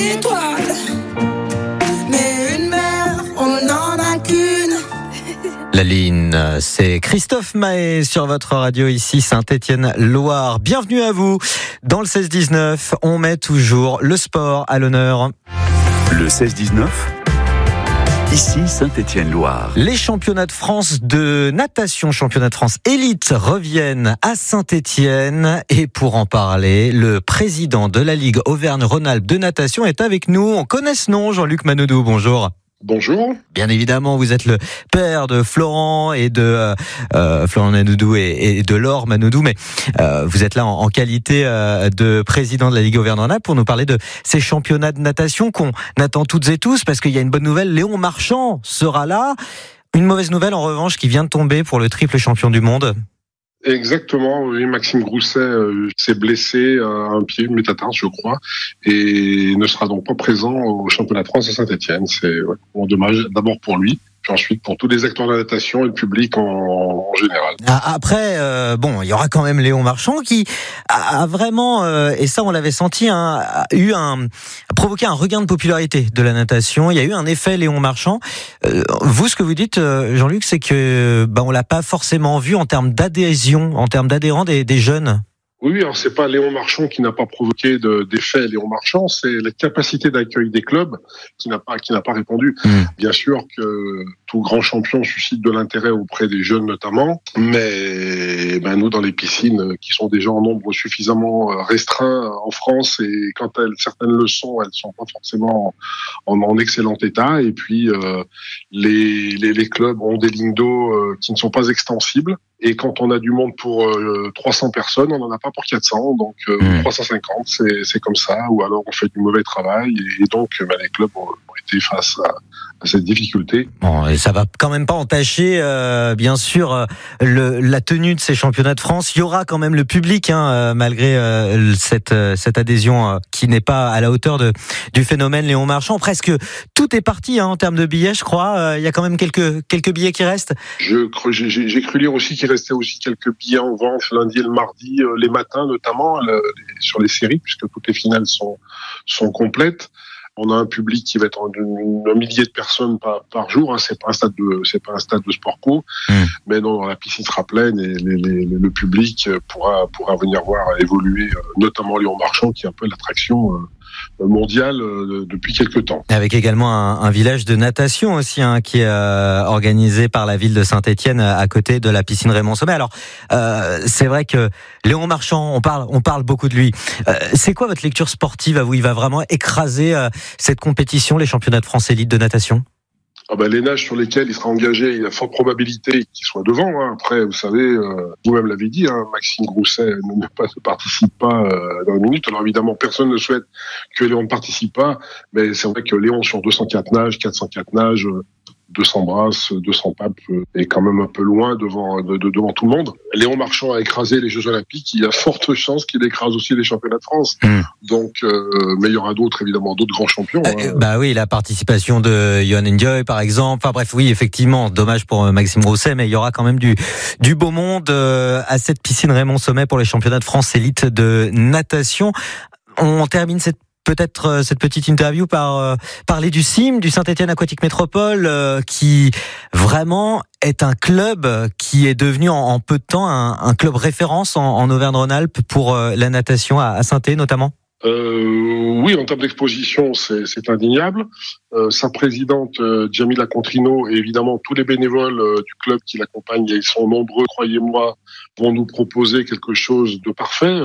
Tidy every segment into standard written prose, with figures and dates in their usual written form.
étoiles, mais une mer, on n'en a qu'une. La ligne, c'est Christophe Mahé sur votre radio ici Saint-Étienne-Loire. Bienvenue à vous. Dans le 16-19, on met toujours le sport à l'honneur. Le 16-19, ici Saint-Étienne-Loire. Les championnats de France de natation, championnats de France élite reviennent à Saint-Étienne. Et pour en parler, le président de la Ligue Auvergne-Rhône-Alpes de natation est avec nous. On connaît ce nom, Jean-Luc Manodou, bonjour. Bonjour. Bien évidemment, vous êtes le père de Florent et de Florent Manodou et de Laure Manodou, mais vous êtes là en qualité de président de la Ligue Auvergne-Rhône-Alpes pour nous parler de ces championnats de natation qu'on attend toutes et tous, parce qu'il y a une bonne nouvelle, Léon Marchand sera là. Une mauvaise nouvelle en revanche qui vient de tomber pour le triple champion du monde. Exactement, oui, Maxime Grousset s'est blessé à un pied, métatarse je crois, et ne sera donc pas présent au championnat de France à Saint-Étienne. C'est vraiment dommage, d'abord pour lui, puis ensuite pour tous les acteurs de la natation et le public en général. Après, il y aura quand même Léon Marchand qui a vraiment, et ça on l'avait senti, a provoqué un regain de popularité de la natation. Il y a eu un effet Léon Marchand. Vous, ce que vous dites, Jean-Luc, c'est que on l'a pas forcément vu en termes d'adhésion, en termes d'adhérents des jeunes. Oui, alors c'est pas Léon Marchand qui n'a pas provoqué d'effet Léon Marchand, c'est la capacité d'accueil des clubs qui n'a pas répondu. Bien sûr que tout grand champion suscite de l'intérêt auprès des jeunes notamment, mais nous dans les piscines qui sont déjà en nombre suffisamment restreint en France, et quand certaines le sont, elles sont pas forcément en excellent état, et puis les clubs ont des lignes d'eau qui ne sont pas extensibles. Et quand on a du monde pour 300 personnes, on n'en a pas pour 400, donc 350, c'est comme ça. Ou alors on fait du mauvais travail, et donc les clubs ont été face à cette difficulté. Bon, et ça va quand même pas entacher, bien sûr, la tenue de ces championnats de France. Il y aura quand même le public, malgré cette adhésion qui n'est pas à la hauteur du phénomène Léon Marchand. Presque tout est parti en termes de billets, je crois. Il y a quand même quelques billets qui restent. J'ai cru lire aussi qu'il restait aussi quelques billets en vente lundi et le mardi, les matins notamment, sur les séries, puisque toutes les finales sont complètes. On a un public qui va être un millier de personnes par jour. C'est pas un stade de sport co, mais non, la piscine sera pleine et le public pourra venir voir évoluer, notamment Léon Marchand, qui est un peu l'attraction mondiale depuis quelques temps. Avec également un village de natation aussi, qui est organisé par la ville de Saint-Étienne à côté de la piscine Raymond Sommet. Alors c'est vrai que Léon Marchand, on parle beaucoup de lui. C'est quoi votre lecture sportive à vous? Il va vraiment écraser cette compétition, les championnats de France élite de natation? Les nages sur lesquels il sera engagé, il y a forte probabilité qu'il soit devant. Après, vous savez, vous-même l'avez dit, Maxime Grousset ne participe pas dans une minute. Alors évidemment, personne ne souhaite que Léon ne participe pas, mais c'est vrai que Léon sur 204 nages, 404 nages, 200 brasses, 200 papes, est quand même un peu loin devant tout le monde. Léon Marchand a écrasé les Jeux Olympiques, il y a forte chance qu'il écrase aussi les championnats de France. Donc, mais il y aura d'autres grands champions. Oui, la participation de Yohan N'Dioye, par exemple. Enfin bref, oui, effectivement, dommage pour Maxime Grousset, mais il y aura quand même du beau monde à cette piscine Raymond Sommet pour les championnats de France élite de natation. On termine cette petite interview par parler du CIM, du Saint-Étienne Aquatique Métropole, qui vraiment est un club qui est devenu en peu de temps un club référence en Auvergne-Rhône-Alpes pour la natation à Saint-Étienne notamment. Oui, en termes d'exposition, c'est indéniable. Sa présidente, Djamila Contrino, et évidemment tous les bénévoles du club qui l'accompagnent, et ils sont nombreux, croyez-moi, vont nous proposer quelque chose de parfait.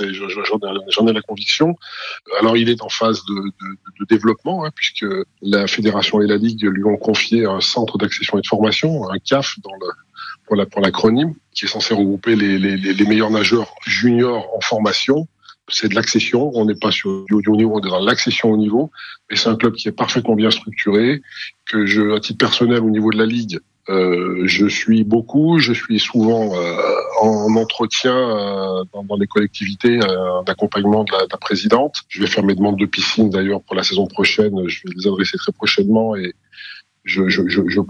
J'en ai la conviction. Alors, il est en phase de développement, puisque la fédération et la ligue lui ont confié un centre d'accession et de formation, un CAF pour l'acronyme, qui est censé regrouper les meilleurs nageurs juniors en formation. C'est de l'accession, on n'est pas sur du haut niveau, on est dans l'accession au niveau, mais c'est un club qui est parfaitement bien structuré, que à titre personnel, au niveau de la ligue, je suis souvent en entretien dans les collectivités d'accompagnement de la présidente. Je vais faire mes demandes de piscine d'ailleurs pour la saison prochaine, je vais les adresser très prochainement, et je